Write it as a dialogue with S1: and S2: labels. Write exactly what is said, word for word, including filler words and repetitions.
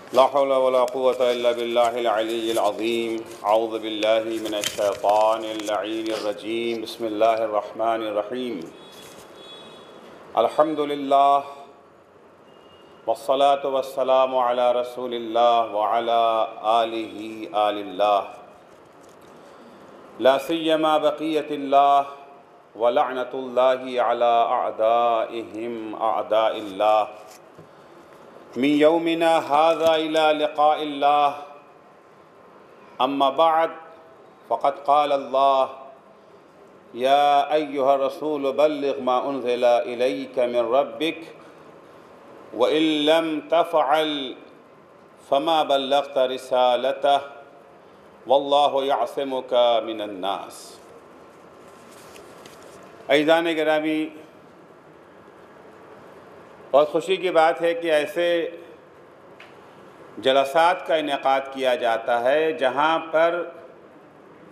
S1: لا حول ولا قوة إلا بالله العلي العظيم. أعوذ بالله من الشيطان اللعين الرجيم. بسم الله الرحمن الرحيم. الحمد لله والصلاة والسلام على رسول الله وعلى آله آل الله، لا سيما بقية الله ولعنة الله على أعدائهم أعداء الله. من يومنا هذا إلى لقاء الله. أما بعد، فقد قال الله: يا أيها الرسول بلغ ما أنزل إليك من ربك وإن لم تفعل فما بلغت رسالته والله يعصمك من الناس. عزیزان گرامی، بہت خوشی کی بات ہے کہ ایسے جلسات کا انعقاد کیا جاتا ہے جہاں پر